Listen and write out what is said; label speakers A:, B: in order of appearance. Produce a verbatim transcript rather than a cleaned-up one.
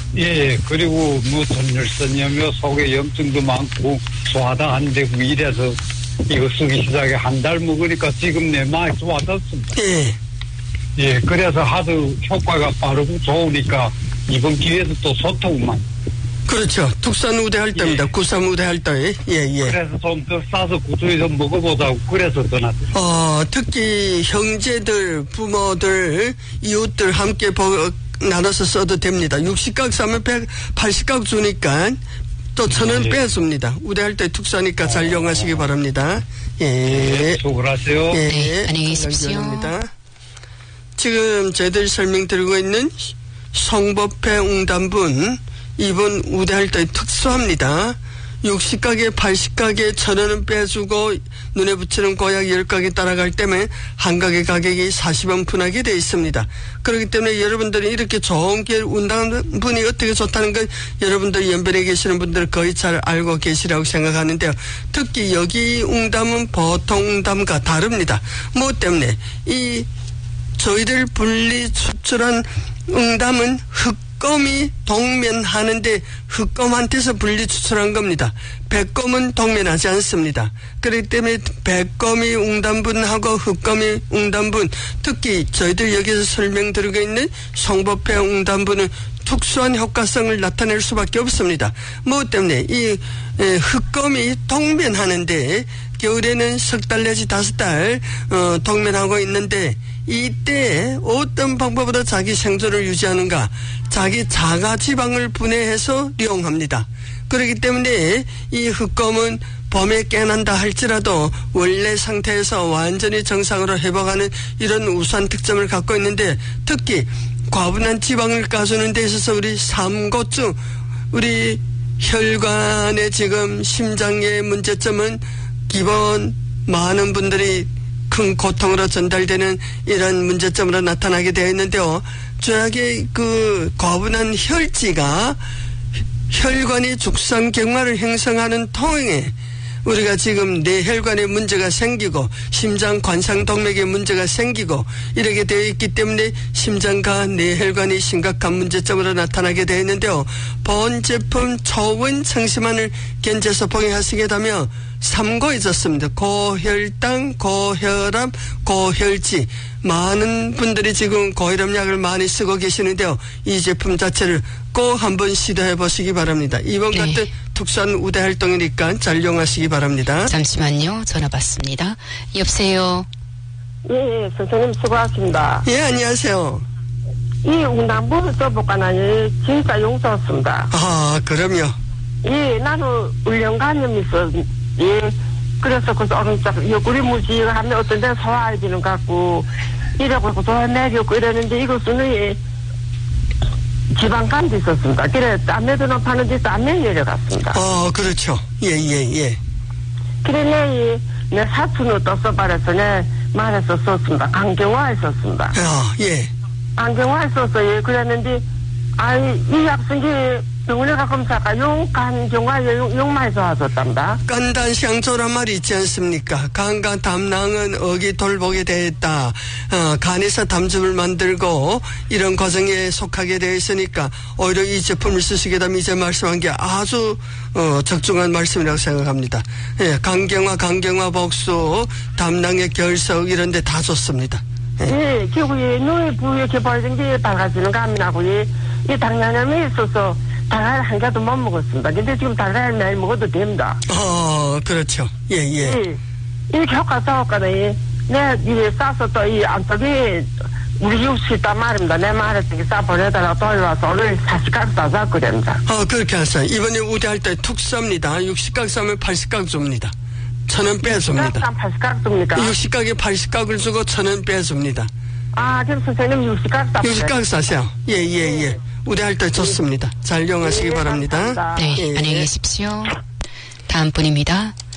A: 예, 그리고 뭐 전율선이며 속에 염증도 많고 소화도 안 되고 이래서 이거 쓰기 시작해 한 달 먹으니까 지금 내 많이 좋아졌습니다.
B: 예.
A: 예, 그래서 하도 효과가 빠르고 좋으니까 이번 기회에도 또 소통만.
B: 그렇죠. tuk산 우대할 때입니다.
A: 예.
B: 구삼 우대할 때. 예, 예.
A: 그래서 좀 더 싸서 구조해서 먹어보자고 그래서 전화드렸어요.
B: 어, 특히 형제들, 부모들, 이웃들 함께 버, 나눠서 써도 됩니다. 육십 각 사면 백 팔십 각 주니까 또 천 원
A: 예.
B: 빼줍니다. 우대할 때 tuk사니까 잘 이용하시기 바랍니다. 예.
A: 예, 수고하세요.
B: 예.
C: 네, 안녕히 계십시오.
B: 감사합니다. 지금 저희들이 설명드리고 있는 성법회 웅담분 이번 우대할 때 특수합니다. 육십 각에 팔십 각에 천 원은 빼주고 눈에 붙이는 고약 열 각에 따라갈 때면 한 각의 가격이 사십 원 분하게 되어 있습니다. 그렇기 때문에 여러분들이 이렇게 좋은 기회를 운다는 분이 어떻게 좋다는 건 여러분들 연변에 계시는 분들 거의 잘 알고 계시라고 생각하는데요. 특히 여기 웅담은 보통 웅담과 다릅니다. 뭐 때문에 이 저희들 분리 추출한 웅담은 흑검이 동면하는데 흑검한테서 분리 추출한 겁니다. 백검은 동면하지 않습니다. 그렇기 때문에 백검이 웅담분하고 흑검이 웅담분, 특히 저희들 여기서 설명드리고 있는 성법회 웅담분은 특수한 효과성을 나타낼 수밖에 없습니다. 뭐 때문에 이 흑검이 동면하는데 겨울에는 석 달 내지 다섯 달 어, 동면하고 있는데 이때 어떤 방법으로 자기 생존을 유지하는가? 자기 자가 지방을 분해해서 이용합니다. 그렇기 때문에 이 흑검은 봄에 깨난다 할지라도 원래 상태에서 완전히 정상으로 회복하는 이런 우수한 특점을 갖고 있는데 특히 과분한 지방을 까주는 데 있어서 우리 삼곳 중 우리 혈관의 지금 심장의 문제점은 기본 많은 분들이 큰 고통으로 전달되는 이런 문제점으로 나타나게 되어 있는데요. 저에게 그 과분한 혈지가 혈관이 죽상경화를 형성하는 통에 우리가 지금 뇌혈관에 문제가 생기고 심장 관상동맥에 문제가 생기고 이렇게 되어 있기 때문에 심장과 뇌혈관이 심각한 문제점으로 나타나게 되어 있는데요. 본 제품 초원 청심환을 견제해서 복용하시게 되면 삼고에 졌습니다. 고혈당, 고혈압, 고혈지. 많은 분들이 지금 고혈압 약을 많이 쓰고 계시는데요. 이 제품 자체를 꼭 한번 시도해 보시기 바랍니다. 이번
C: 네.
B: 같은 tuk산 우대 활동이니까 잘 이용하시기 바랍니다.
C: 잠시만요. 전화 받습니다. 여보세요.
D: 예, 예, 선생님 수고하십니다.
B: 예, 안녕하세요.
D: 이 웅담부 써볼까나니 진짜 용서했습니다.
B: 아, 그럼요.
D: 예, 나는 울렁간염이 있어. 예, 그래서 그 오른쪽 옆구리 무지하면 어떤 데는 소화해지는 것 같고 이래고 소화내렸고 이랬는데 이것은 예, 지방간도 있었습니다. 그래 땀에도 파는데 땀에 내려갔습니다.
B: 어, 그렇죠. 예, 예, 예.
D: 그래 내, 내 사촌을 또 써봐서 내 말해서 썼습니다. 강경화에 썼습니다.
B: 아, 예.
D: 안경화에 썼어요. 예, 그랬는데 아이 이 약성이 병원에 가 검사가 용간경화 용, 용마에 좋아졌답니다.
B: 간단상조란 말이 있지 않습니까? 간과 담낭은 어기 돌보게 되었다. 어, 간에서 담즙을 만들고 이런 과정에 속하게 되어 있으니까 오히려 이 제품을 쓰시게 되면 이제 말씀한 게 아주 어, 적중한 말씀이라고 생각합니다. 예, 간경화, 간경화 복수, 담낭의 결석 이런 데 다 좋습니다. 예,
D: 예, 결국에 눈의 부위에 개발된 게 밝아지는 감이 나고 이, 이 당뇨염이 있어서 달걀 한 개도 못 먹었습니다. 근데 지금 달걀 매일 먹어도 됩니다.
B: 어, 그렇죠. 예, 예.
D: 예. 이렇게 효과 싸웠거든요. 내 입에 싸서 또 이 안쪽에 우리 육수 있단 말입니다. 내 말했던 게 싸 보내달라고 돌려와서 오늘 사십 각 싸서 그럽니다.
B: 어, 그렇게 하세요. 이번에 우대할 때 툭 쌉니다. 육십 각 싸면 팔십 각 줍니다. 천 원 빼줍니다.
D: 팔십 각 줍니까?
B: 육십 각에 팔십 각을 주고 천 원 빼줍니다.
D: 아, 그럼 선생님 육십 각 싸.
B: 육십 각 싸세요. 예, 예, 예. 우대할 때 좋습니다. 잘 이용하시기
D: 예,
B: 바랍니다.
D: 감사합니다.
C: 네,
B: 예.
C: 안녕히 계십시오. 다음 분입니다.